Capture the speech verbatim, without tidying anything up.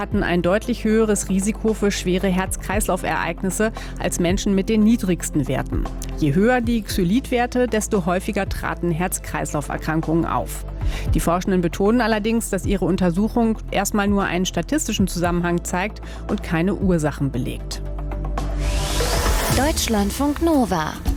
hatten ein deutlich höheres Risiko für schwere Herz-Kreislauf-Ereignisse als Menschen mit den niedrigsten Werten. Je höher die Xylitwerte, desto häufiger traten Herz-Kreislauf-Erkrankungen auf. Die Forschenden betonen allerdings, dass ihre Untersuchung erstmal nur einen statistischen Zusammenhang zeigt und keine Ursachen belegt. Deutschlandfunk Nova